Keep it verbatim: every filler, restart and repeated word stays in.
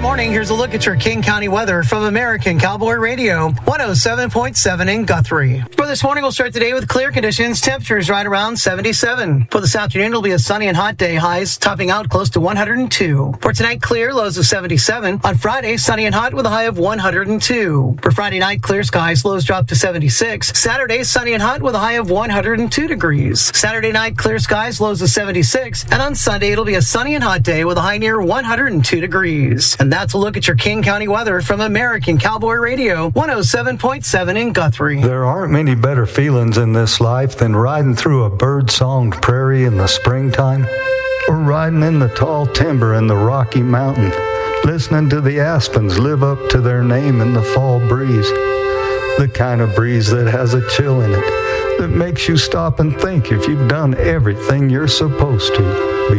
morning, here's a look at your King County weather from American Cowboy Radio, one oh seven point seven in Guthrie. For this morning, we'll start today with clear conditions. Temperatures right around seventy-seven. For this afternoon, it'll be a sunny and hot day. Highs topping out close to one hundred two. For tonight, clear, lows of seventy-seven. On Friday, sunny and hot with a high of one hundred two. For Friday night, clear skies, lows drop to seventy-six. Saturday, sunny and hot with a high of one hundred two degrees. Saturday night, clear skies, lows of seventy-six. And on Sunday, it'll be a sunny and hot day with a high near one hundred two degrees. And that's a look at your King County weather from American Cowboy Radio, one oh seven point seven in Guthrie. There aren't many better feelings in this life than riding through a bird-songed prairie in the springtime, or riding in the tall timber in the Rocky Mountain, listening to the aspens live up to their name in the fall breeze. The kind of breeze that has a chill in it, that makes you stop and think if you've done everything you're supposed to